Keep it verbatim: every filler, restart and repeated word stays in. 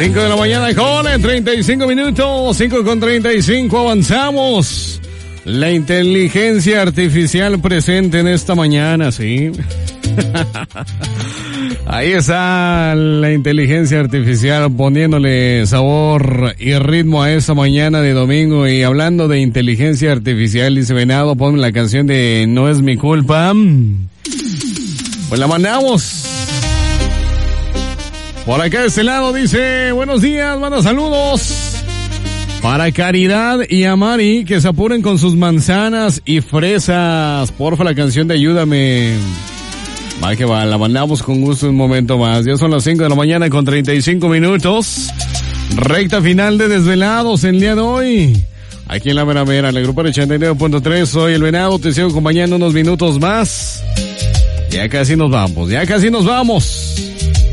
cinco de la mañana con treinta y cinco minutos, cinco con treinta y cinco, avanzamos. La inteligencia artificial presente en esta mañana, sí. Ahí está la inteligencia artificial poniéndole sabor y ritmo a esta mañana de domingo. Y hablando de inteligencia artificial, dice Venado, ponme la canción de No es mi culpa. Pues la mandamos. Por acá de este lado dice, buenos días, manda saludos. Para Caridad y Amari, que se apuren con sus manzanas y fresas. Porfa, la canción de Ayúdame. Va que va, la mandamos con gusto un momento más. Ya son las cinco de la mañana con treinta y cinco minutos. Recta final de Desvelados el día de hoy. Aquí en la Mera Mera, en el grupo ochenta y nueve punto tres. Soy el Venado, te sigo acompañando unos minutos más. Ya casi nos vamos, ya casi nos vamos.